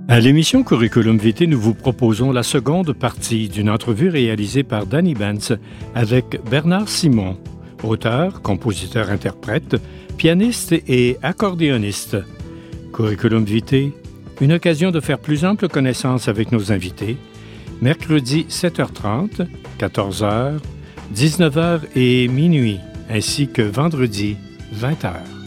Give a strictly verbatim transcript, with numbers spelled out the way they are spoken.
À l'émission Curriculum Vitae, nous vous proposons la seconde partie d'une entrevue réalisée par Danny Benz avec Bernard Simon, auteur, compositeur-interprète, pianiste et accordéoniste. Curriculum Vitae, une occasion de faire plus ample connaissance avec nos invités, mercredi sept heures trente, quatorze heures, dix-neuf heures et minuit, ainsi que vendredi vingt heures.